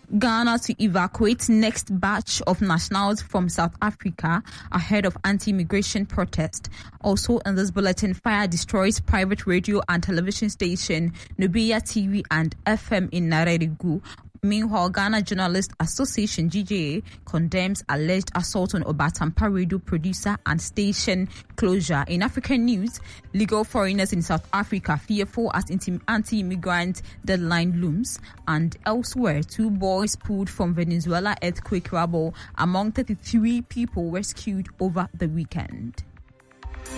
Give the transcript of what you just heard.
Ghana to evacuate next batch of nationals from South Africa ahead of anti-immigration protest. Also in this bulletin, fire destroys private radio and television station Nubiya TV and FM in Naredigu. Meanwhile, Ghana Journalists Association (GJA) condemns alleged assault on Obatampa radio producer and station closure. In African news, legal foreigners in South Africa fearful as anti-immigrant deadline looms. And elsewhere, 2 boys pulled from Venezuela earthquake rubble among 33 people rescued over the weekend.